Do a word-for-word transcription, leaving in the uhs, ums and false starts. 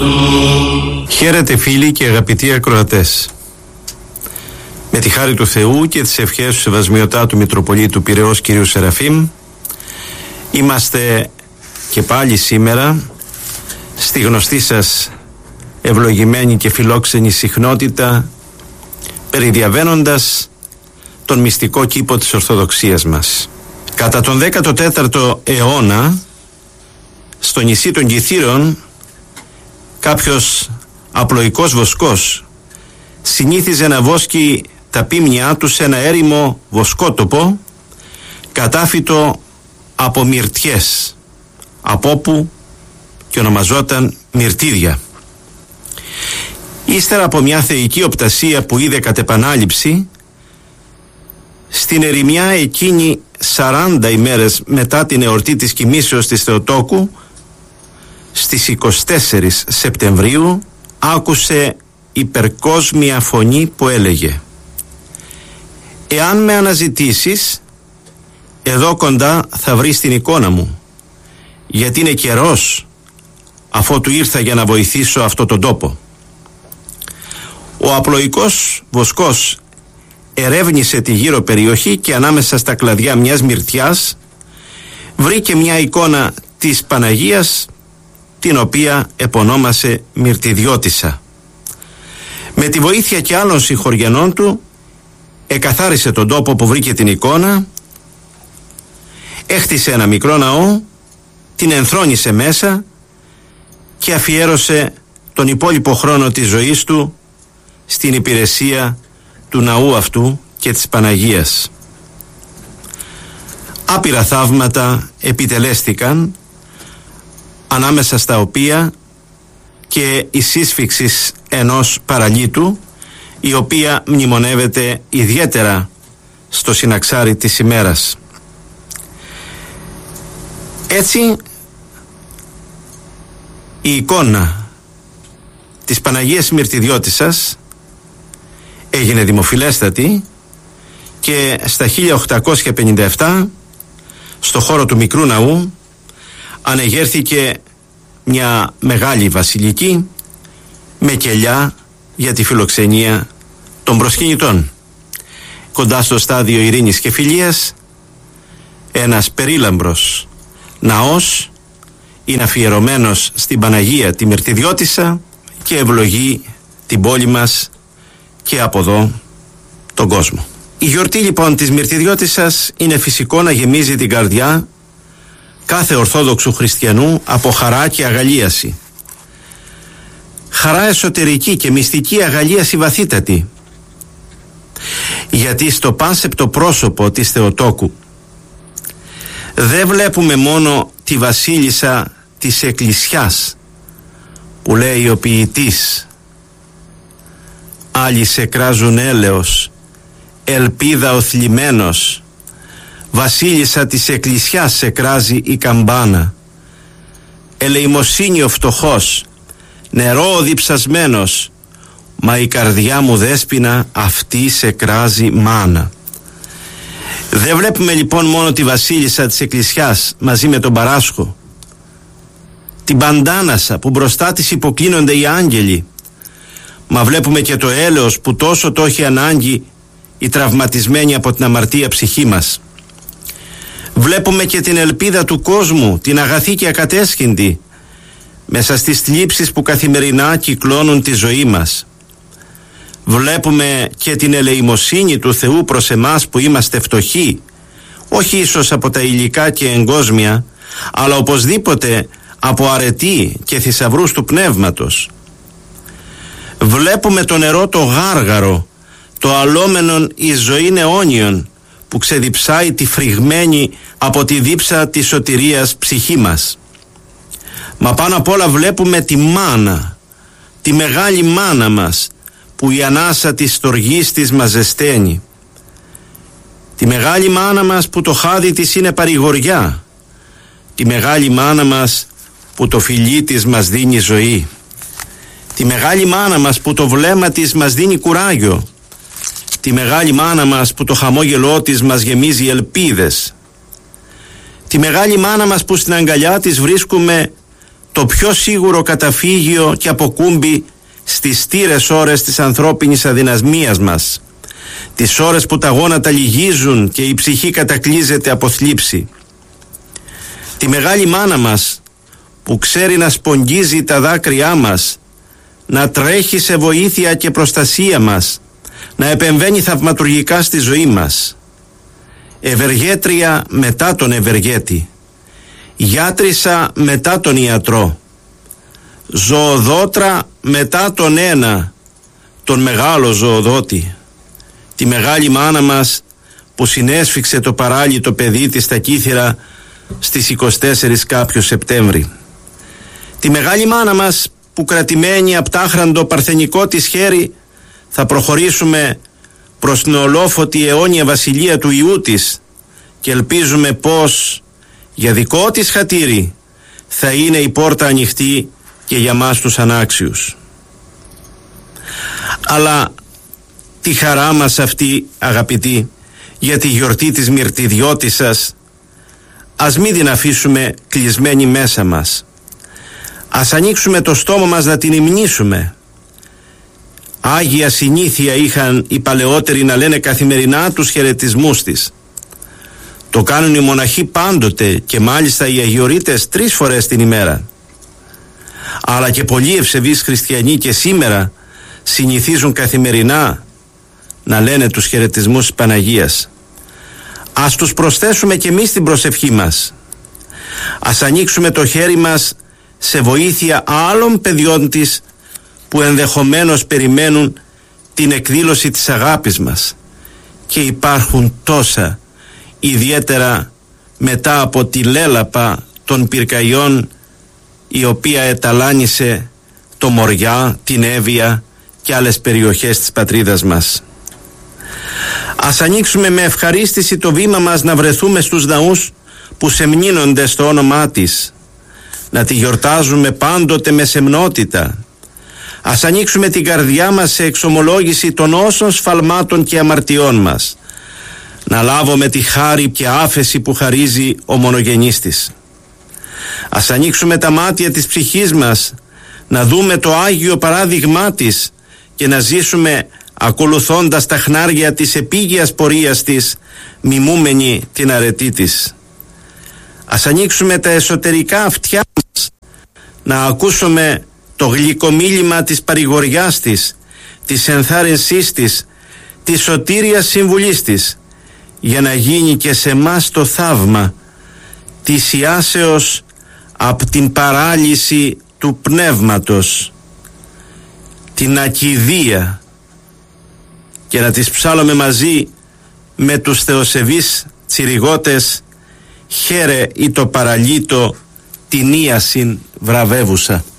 Χαίρετε φίλοι και αγαπητοί ακροατές. Με τη χάρη του Θεού και τις ευχές του Σεβασμιωτά του Μητροπολίτου Πειραιώς κ. Σεραφείμ, είμαστε και πάλι σήμερα στη γνωστή σας ευλογημένη και φιλόξενη συχνότητα, περιδιαβαίνοντας τον μυστικό κήπο της Ορθοδοξίας μας. Κατά τον δέκατο τέταρτο αιώνα, στο νησί των Κυθύρων, κάποιος απλοϊκός βοσκός συνήθιζε να βόσκει τα πίμνια του σε ένα έρημο βοσκότοπο κατάφυτο από μυρτιές, από όπου και ονομαζόταν Μυρτίδια. Ύστερα από μια θεϊκή οπτασία που είδε κατ' επανάληψη, στην ερημιά εκείνη σαράντα ημέρες μετά την εορτή της κοιμήσεως της Θεοτόκου, στις είκοσι τέσσερις Σεπτεμβρίου, άκουσε υπερκόσμια φωνή που έλεγε: «Εάν με αναζητήσεις, εδώ κοντά θα βρεις την εικόνα μου, γιατί είναι καιρός αφότου ήρθα για να βοηθήσω αυτό τον τόπο». Ο απλοϊκός βοσκός ερεύνησε τη γύρω περιοχή και ανάμεσα στα κλαδιά μιας μυρτιάς βρήκε μια εικόνα της Παναγίας, την οποία επωνόμασε Μυρτιδιώτισσα. Με τη βοήθεια και άλλων συγχωριανών του εκαθάρισε τον τόπο που βρήκε την εικόνα, έχτισε ένα μικρό ναό, την ενθρόνησε μέσα και αφιέρωσε τον υπόλοιπο χρόνο της ζωής του στην υπηρεσία του ναού αυτού και της Παναγίας. Άπειρα θαύματα επιτελέστηκαν, ανάμεσα στα οποία και η σύσφιξη ενός παραλίτου, η οποία μνημονεύεται ιδιαίτερα στο συναξάρι της ημέρας. Έτσι, η εικόνα της Παναγίας Μυρτιδιώτισσας έγινε δημοφιλέστατη και στα χίλια οκτακόσια πενήντα επτά, στο χώρο του μικρού ναού, ανεγέρθηκε μια μεγάλη βασιλική με κελιά για τη φιλοξενία των προσκυνητών. Κοντά στο στάδιο ειρήνης και φιλίας, ένας περίλαμπρος ναός είναι αφιερωμένος στην Παναγία τη Μυρτιδιώτισσα και ευλογεί την πόλη μας και από εδώ τον κόσμο. Η γιορτή λοιπόν της Μυρτιδιώτισσας είναι φυσικό να γεμίζει την καρδιά κάθε Ορθόδοξου χριστιανού από χαρά και αγαλίαση. Χαρά εσωτερική και μυστική αγαλίαση βαθύτατη, γιατί στο πάνσεπτο πρόσωπο της Θεοτόκου δεν βλέπουμε μόνο τη βασίλισσα της Εκκλησιάς που λέει ο ποιητής: «Άλλοι σε κράζουν έλεος, ελπίδα ο θλιμμένος, βασίλισσα της Εκκλησιάς σε κράζει η καμπάνα. Ελεημοσύνη ο φτωχός, νερό ο διψασμένος, μα η καρδιά μου δέσποινα αυτή σε κράζει μάνα». Δεν βλέπουμε λοιπόν μόνο τη βασίλισσα της Εκκλησιάς μαζί με τον Παράσχο, την Παντάνασα που μπροστά της υποκλίνονται οι άγγελοι, μα βλέπουμε και το έλεος που τόσο το έχει ανάγκη η τραυματισμένη από την αμαρτία ψυχή μας. Βλέπουμε και την ελπίδα του κόσμου, την αγαθή και ακατέσχυντη, μέσα στις θλίψεις που καθημερινά κυκλώνουν τη ζωή μας. Βλέπουμε και την ελεημοσύνη του Θεού προς εμάς που είμαστε φτωχοί, όχι ίσως από τα υλικά και εγκόσμια, αλλά οπωσδήποτε από αρετή και θησαυρούς του πνεύματος. Βλέπουμε το νερό το γάργαρο, το αλόμενον εις ζωήν αιώνιον, που ξεδιψάει τη φρυγμένη από τη δίψα της σωτηρίας ψυχή μας. Μα πάνω απ' όλα βλέπουμε τη μάνα, τη μεγάλη μάνα μας, που η ανάσα της στοργής της μας ζεσταίνει. Τη μεγάλη μάνα μας που το χάδι της είναι παρηγοριά. Τη μεγάλη μάνα μας που το φιλί της μας δίνει ζωή. Τη μεγάλη μάνα μας που το βλέμμα της μας δίνει κουράγιο. Τη μεγάλη μάνα μας που το χαμόγελό της μας γεμίζει ελπίδες. Τη μεγάλη μάνα μας που στην αγκαλιά της βρίσκουμε το πιο σίγουρο καταφύγιο και αποκούμπι στις στήρες ώρες της ανθρώπινης αδυναμίας μας, τις ώρες που τα γόνατα λυγίζουν και η ψυχή κατακλείζεται από θλίψη. Τη μεγάλη μάνα μας που ξέρει να σπογγίζει τα δάκρυά μας, να τρέχει σε βοήθεια και προστασία μας, να επεμβαίνει θαυματουργικά στη ζωή μας. Ευεργέτρια μετά τον ευεργέτη, γιάτρισα μετά τον ιατρό, ζωοδότρα μετά τον ένα, τον μεγάλο ζωοδότη. Τη μεγάλη μάνα μας που συνέσφιξε το παράλυτο παιδί της στα Κύθυρα στις είκοσι τέσσερις κάποιο Σεπτέμβρη. Τη μεγάλη μάνα μας που κρατημένη απ' τάχραντο παρθενικό της χέρι θα προχωρήσουμε προς την ολόφωτη αιώνια βασιλεία του Υιού της και ελπίζουμε πως για δικό της χατήρι θα είναι η πόρτα ανοιχτή και για μας τους ανάξιους. Αλλά τη χαρά μας αυτή, αγαπητοί, για τη γιορτή της μυρτιδιώτισσας, ας μην την αφήσουμε κλεισμένη μέσα μας. Ας ανοίξουμε το στόμα μας να την υμνήσουμε. Άγια συνήθεια είχαν οι παλαιότεροι να λένε καθημερινά τους χαιρετισμούς της. Το κάνουν οι μοναχοί πάντοτε και μάλιστα οι αγιορείτες τρεις φορές την ημέρα. Αλλά και πολλοί ευσεβείς χριστιανοί και σήμερα συνηθίζουν καθημερινά να λένε τους χαιρετισμούς της Παναγίας. Ας τους προσθέσουμε και εμείς την προσευχή μας. Ας ανοίξουμε το χέρι μας σε βοήθεια άλλων παιδιών της που ενδεχομένως περιμένουν την εκδήλωση της αγάπης μας. Και υπάρχουν τόσα, ιδιαίτερα μετά από τη λέλαπα των πυρκαγιών η οποία εταλάνισε το Μοριά, την Εύβοια και άλλες περιοχές της πατρίδας μας. Ας ανοίξουμε με ευχαρίστηση το βήμα μας να βρεθούμε στους ναούς που σεμνύνονται στο όνομά της, να τη γιορτάζουμε πάντοτε με σεμνότητα. Ας ανοίξουμε την καρδιά μας σε εξομολόγηση των όσων σφαλμάτων και αμαρτιών μας, να λάβουμε τη χάρη και άφεση που χαρίζει ο μονογενής της. Ας ανοίξουμε τα μάτια της ψυχής μας, να δούμε το Άγιο παράδειγμά της και να ζήσουμε ακολουθώντας τα χνάρια της επίγειας πορείας της, μιμούμενη την αρετή της. Ας ανοίξουμε τα εσωτερικά αυτιά μας, να ακούσουμε το γλυκομίλημα της παρηγοριάς της, της ενθάρρυνσής της, της σωτήριας συμβουλής της, για να γίνει και σε μας το θαύμα της ιάσεως από την παράλυση του πνεύματος, την ακηδία, και να τις ψάλλουμε μαζί με τους θεοσεβείς τσιριγώτες, χαίρε ή το παραλύτο την ίασιν βραβεύουσα.